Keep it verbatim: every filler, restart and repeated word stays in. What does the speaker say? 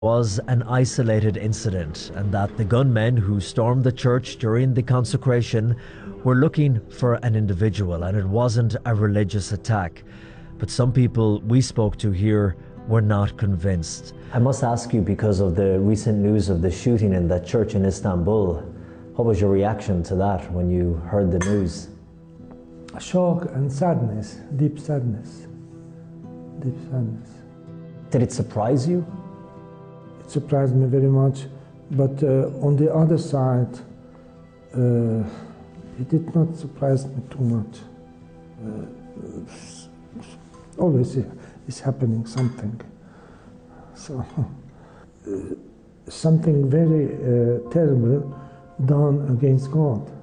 Was an isolated incident, and that the gunmen who stormed the church during the consecration were looking for an individual, and it wasn't a religious attack. But some people we spoke to here were not convinced. I must ask you, because of the recent news of the shooting in that church in Istanbul, what was your reaction to that when you heard the news? Shock and sadness, deep sadness, deep sadness. Did it surprise you? It surprised me very much, but uh, on the other side, uh, it did not surprise me too much. Uh, always is happening something. So, uh, something very uh, terrible done against God.